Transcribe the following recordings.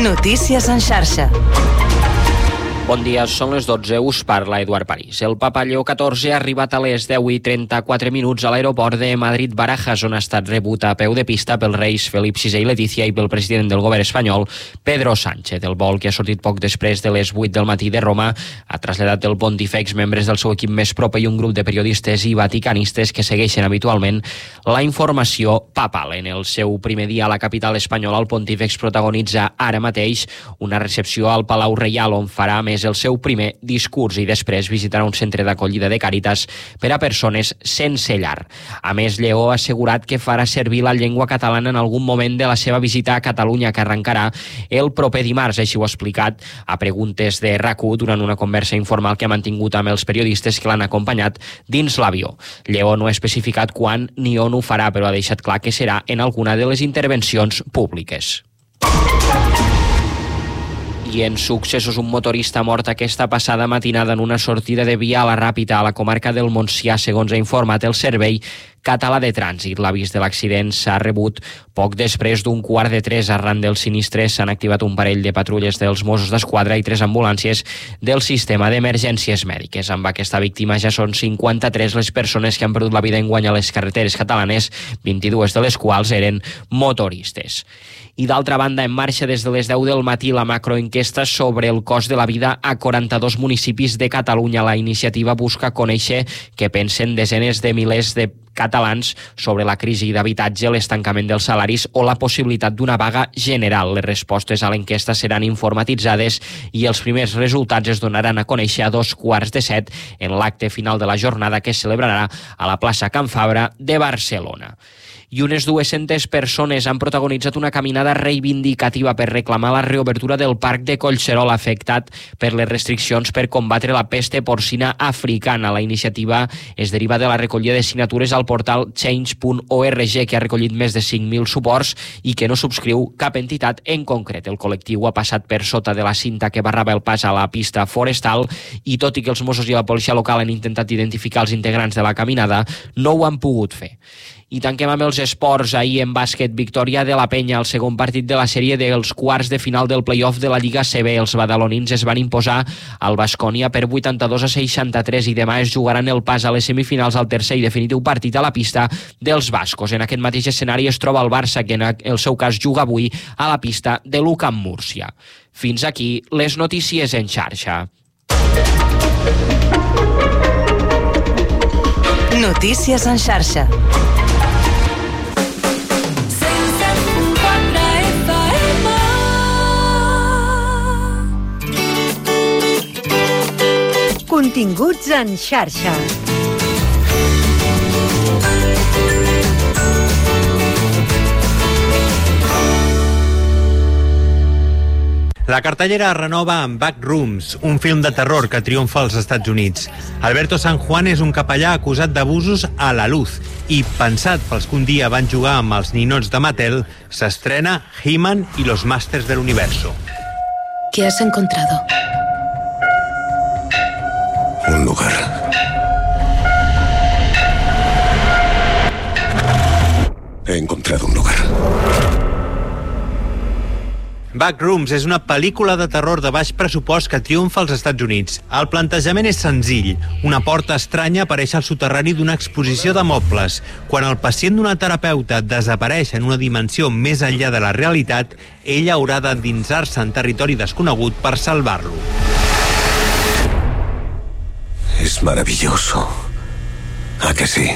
Notícies en xarxa. Bon dia, són les 12, us parla Eduard París. El papa Lleó XIV ha arribat a les 10:34 a l'aeroport de Madrid-Barajas, on ha estat rebut a peu de pista pels reis Felip VI i Letícia i pel president del govern espanyol, Pedro Sánchez. El vol, que ha sortit poc després de les 8 del matí de Roma, ha traslladat el pontífex, membres del seu equip més proper i un grup de periodistes i vaticanistes que segueixen habitualment la informació papal. En el seu primer dia a la capital espanyola, el pontífex protagonitza ara mateix una recepció al Palau Reial, on farà més el seu primer discurs, i després visitarà un centre d'acollida de Càritas per a persones sense llar. A més, Lleó ha assegurat que farà servir la llengua catalana en algun moment de la seva visita a Catalunya, que arrencarà el proper dimarts. Així ho ha explicat a preguntes de RAC1 durant una conversa informal que ha mantingut amb els periodistes que l'han acompanyat dins l'avió. Lleó no ha especificat quan ni on ho farà, però ha deixat clar que serà en alguna de les intervencions públiques. I en successos, un motorista mort aquesta passada matinada en una sortida de via a la Ràpita, a la comarca del Montsià, segons ha informat el Servei Català de Trànsit. L'avís de l'accident s'ha rebut poc després d'un 2:45. Arran del sinistre s'han activat un parell de patrulles dels Mossos d'Esquadra i 3 ambulàncies del sistema d'emergències mèdiques. Amb aquesta víctima ja són 53 les persones que han perdut la vida enguany a les carreteres catalanes, 22 de les quals eren motoristes. I d'altra banda, en marxa des de les 10 del matí la macroenquesta sobre el cost de la vida a 42 municipis de Catalunya. La iniciativa busca conèixer què pensen desenes de milers de catalans sobre la crisi d'habitatge, l'estancament dels salaris o la possibilitat d'una vaga general. Les respostes a l'enquesta seran informatitzades i els primers resultats es donaran a conèixer a 6:15 en l'acte final de la jornada, que es celebrarà a la plaça Can Fabra de Barcelona. I unes 200 persones han protagonitzat una caminada reivindicativa per reclamar la reobertura del parc de Collserola, afectat per les restriccions per combatre la pesta porcina africana. La iniciativa es deriva de la recollida de signatures al portal change.org, que ha recollit més de 5.000 suports i que no subscriu cap entitat en concret. El col·lectiu ha passat per sota de la cinta que barrava el pas a la pista forestal i, tot i que els Mossos i la policia local han intentat identificar els integrants de la caminada, no ho han pogut fer. I tanquem amb els esports. Ahir en bàsquet, victòria de la Penya al segon partit de la sèrie dels quarts de final del play-off de la Lliga CB. Els badalonins es van imposar al Baskonia per 82-63 i demà es jugaran el pas a les semifinals al tercer i definitiu partit a la pista dels bascos. En aquest mateix escenari es troba el Barça, que en el seu cas juga avui a la pista de l'UCAM Múrcia. Fins aquí les notícies en xarxa. Notícies en xarxa. Continguts en xarxa. La cartellera es renova amb Backrooms, un film de terror que triomfa als Estats Units. Alberto San Juan és un capellà acusat d'abusos a la luz i, pensat pels que un dia van jugar amb els ninots de Mattel, s'estrena He-Man y los Masters del Universo. ¿Qué has encontrado? Un lugar. He encontrado un lugar. Backrooms és una pel·lícula de terror de baix pressupost que triomfa als Estats Units. El plantejament és senzill. Una porta estranya apareix al soterrani d'una exposició de mobles. Quan el pacient d'una terapeuta desapareix en una dimensió més enllà de la realitat, ella haurà d'endinsar-se en territori desconegut per salvar-lo. Es maravilloso. ¿A que sí?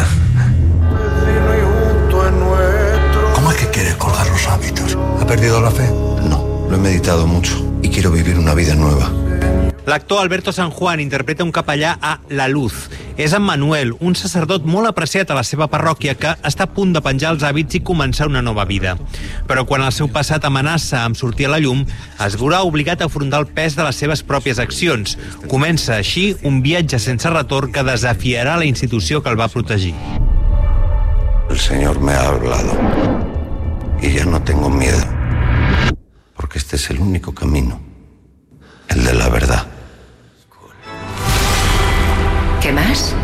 ¿Cómo es que quiere colgar los hábitos? ¿Ha perdido la fe? No, lo he meditado mucho y quiero vivir una vida nueva. L'actor Alberto San Juan interpreta un capellà a La Luz. És en Manuel, un sacerdot molt apreciat a la seva parròquia que està a punt de penjar els hàbits i començar una nova vida. Però quan el seu passat amenaça amb sortir a la llum, es veurà obligat a afrontar el pes de les seves pròpies accions. Comença així un viatge sense retorn que desafiarà la institució que el va protegir. El Señor me ha hablado y ya no tengo miedo, porque este es el único camino, el de la verdad. ¿Qué más?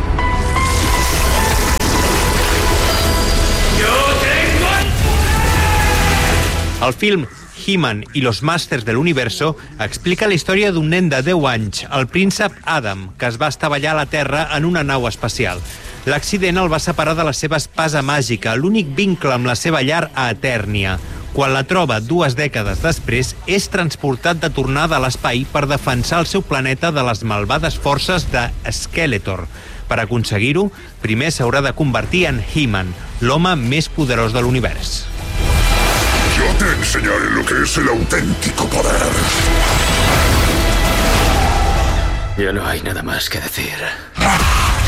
El film He-Man i los Masters del Universo explica la història d'un nen de 10 anys, el príncep Adam, que es va estavellar a la Terra en una nau espacial. L'accident el va separar de la seva espasa màgica, l'únic vincle amb la seva llar a Etèrnia. Quan la troba 2 dècades després, és transportat de tornada a l'espai per defensar el seu planeta de les malvades forces de Skeletor. Per aconseguir-ho, primer s'haurà de convertir en He-Man, l'home més poderós de l'univers. Yo te enseñaré lo que es el auténtico poder. Ya no hay nada más que decir.